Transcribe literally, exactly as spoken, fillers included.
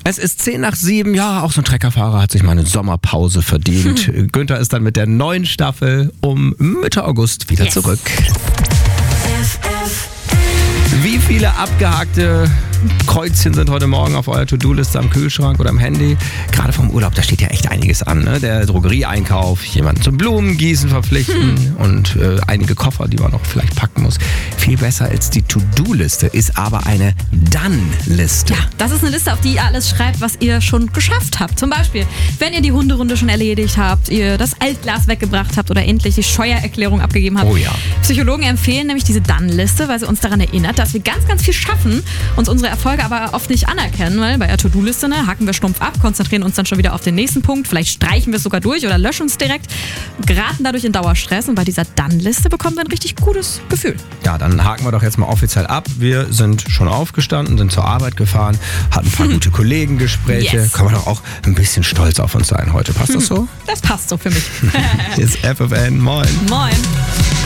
Es ist zehn nach sieben, ja, auch so ein Treckerfahrer hat sich mal eine Sommerpause verdient. Hm. Günther ist dann mit der neuen Staffel um Mitte August wieder yes. zurück. Wie viele abgehakte Kreuzchen sind heute Morgen auf eurer To-Do-Liste am Kühlschrank oder am Handy? Gerade vom Urlaub, da steht ja echt einiges an. Ne? Der Drogerieeinkauf, jemanden zum Blumengießen verpflichten hm. und äh, einige Koffer, die man noch vielleicht packen muss. Viel besser als die To-Do-Liste ist aber eine Done-Liste. Ja, das ist eine Liste, auf die ihr alles schreibt, was ihr schon geschafft habt. Zum Beispiel, wenn ihr die Hunderunde schon erledigt habt, ihr das Altglas weggebracht habt oder endlich die Steuererklärung abgegeben habt. Oh ja. Psychologen empfehlen nämlich diese Done-Liste, weil sie uns daran erinnert, dass wir ganz, ganz viel schaffen, uns unsere Erfolge aber oft nicht anerkennen, weil bei der To-Do-Liste ne, haken wir stumpf ab, konzentrieren uns dann schon wieder auf den nächsten Punkt, vielleicht streichen wir es sogar durch oder löschen es direkt, geraten dadurch in Dauerstress und bei dieser Done-Liste bekommen wir ein richtig gutes Gefühl. Ja, dann haken wir doch jetzt mal offiziell ab. Wir sind schon aufgestanden, sind zur Arbeit gefahren, hatten ein paar hm. gute Kollegengespräche. Yes. Können wir doch auch ein bisschen stolz auf uns sein heute. Passt hm. das so? Das passt so für mich. Hier ist F F N. Moin. Moin.